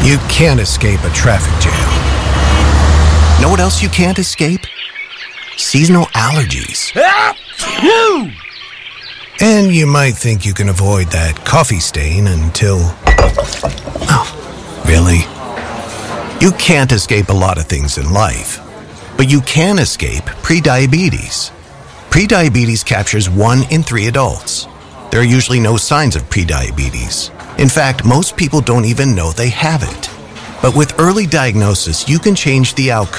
You can't escape a traffic jam. Know what else you can't escape? Seasonal allergies. And you might think you can avoid that coffee stain until... Oh, really? You can't escape a lot of things in life, but you can escape prediabetes. Prediabetes captures 1 in 3 adults. There are usually no signs of prediabetes. In fact, most people don't even know they have it. But with early diagnosis, you can change the outcome